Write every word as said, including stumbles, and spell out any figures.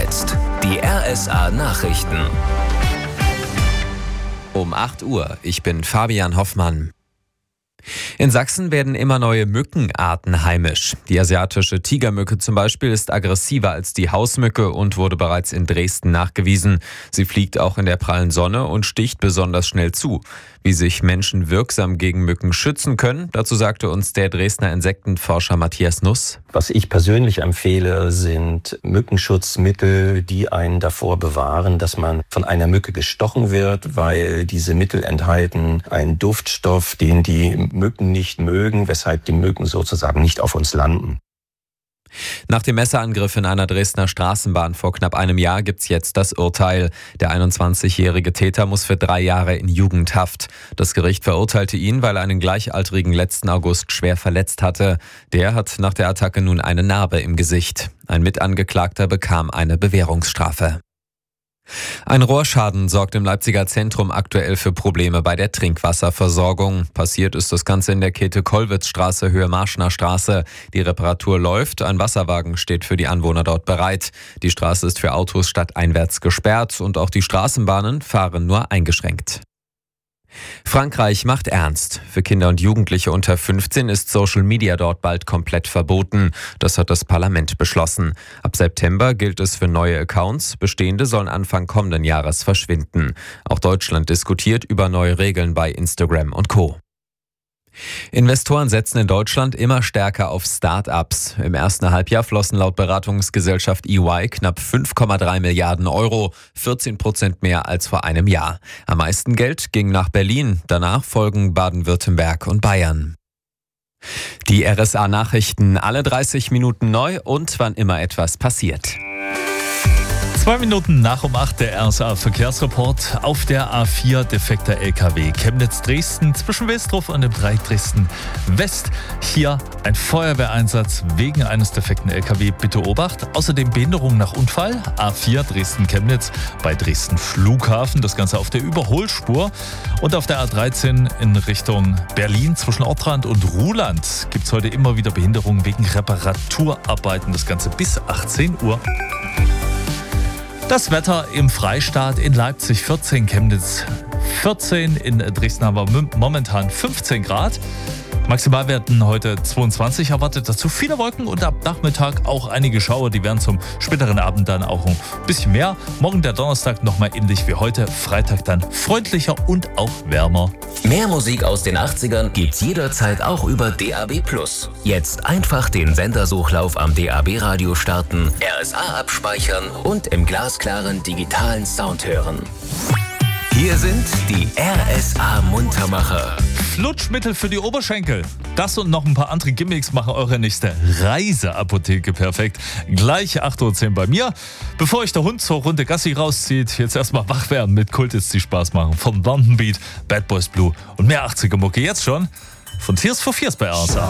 jetzt die R S A-Nachrichten. Um acht Uhr, ich bin Fabian Hoffmann. In Sachsen werden immer neue Mückenarten heimisch. Die asiatische Tigermücke zum Beispiel ist aggressiver als die Hausmücke und wurde bereits in Dresden nachgewiesen. Sie fliegt auch in der prallen Sonne und sticht besonders schnell zu. Wie sich Menschen wirksam gegen Mücken schützen können, dazu sagte uns der Dresdner Insektenforscher Matthias Nuss. Was ich persönlich empfehle, sind Mückenschutzmittel, die einen davor bewahren, dass man von einer Mücke gestochen wird, weil diese Mittel enthalten einen Duftstoff, den die Mücken nicht mögen, weshalb die Mücken sozusagen nicht auf uns landen. Nach dem Messerangriff in einer Dresdner Straßenbahn vor knapp einem Jahr gibt's jetzt das Urteil. Der einundzwanzigjährige Täter muss für drei Jahre in Jugendhaft. Das Gericht verurteilte ihn, weil er einen Gleichaltrigen letzten August schwer verletzt hatte. Der hat nach der Attacke nun eine Narbe im Gesicht. Ein Mitangeklagter bekam eine Bewährungsstrafe. Ein Rohrschaden sorgt im Leipziger Zentrum aktuell für Probleme bei der Trinkwasserversorgung. Passiert ist das Ganze in der Käthe-Kollwitz-Straße, Höhe Marschner Straße. Die Reparatur läuft, ein Wasserwagen steht für die Anwohner dort bereit. Die Straße ist für Autos stadteinwärts gesperrt und auch die Straßenbahnen fahren nur eingeschränkt. Frankreich macht ernst. Für Kinder und Jugendliche unter fünfzehn ist Social Media dort bald komplett verboten. Das hat das Parlament beschlossen. Ab September gilt es für neue Accounts. Bestehende sollen Anfang kommenden Jahres verschwinden. Auch Deutschland diskutiert über neue Regeln bei Instagram und Co. Investoren setzen in Deutschland immer stärker auf Start-ups. Im ersten Halbjahr flossen laut Beratungsgesellschaft E Y knapp fünf Komma drei Milliarden Euro, vierzehn Prozent mehr als vor einem Jahr. Am meisten Geld ging nach Berlin, danach folgen Baden-Württemberg und Bayern. Die R S A-Nachrichten alle dreißig Minuten neu und wann immer etwas passiert. Zwei Minuten nach um acht der R S A-Verkehrsreport. Auf der A vier defekter L K W Chemnitz-Dresden zwischen Wilsdruff und dem Dreieck Dresden-West. Hier ein Feuerwehreinsatz wegen eines defekten L K W. Bitte Obacht. Außerdem Behinderung nach Unfall. A vier Dresden-Chemnitz bei Dresden Flughafen. Das Ganze auf der Überholspur. Und auf der A dreizehn in Richtung Berlin zwischen Ortrand und Ruhland gibt es heute immer wieder Behinderungen wegen Reparaturarbeiten. Das Ganze bis achtzehn Uhr. Das Wetter im Freistaat in Leipzig vierzehn, Chemnitz vierzehn, in Dresden haben wir momentan fünfzehn Grad. Maximal werden heute zweiundzwanzig erwartet, dazu viele Wolken und ab Nachmittag auch einige Schauer, die werden zum späteren Abend dann auch ein bisschen mehr. Morgen der Donnerstag nochmal ähnlich wie heute, Freitag dann freundlicher und auch wärmer. Mehr Musik aus den achtzigern gibt's jederzeit auch über D A B plus. Jetzt einfach den Sendersuchlauf am D A B-Radio starten, R S A abspeichern und im glasklaren digitalen Sound hören. Hier sind die R S A-Muntermacher. Flutschmittel für die Oberschenkel. Das und noch ein paar andere Gimmicks machen eure nächste Reiseapotheke perfekt. Gleich acht Uhr zehn bei mir. Bevor euch der Hund zur Runde Gassi rauszieht, jetzt erstmal wach werden mit Kultits, die Spaß machen. Von London Beat, Bad Boys Blue und mehr achtziger Mucke jetzt schon von Tears for Fears bei R S A.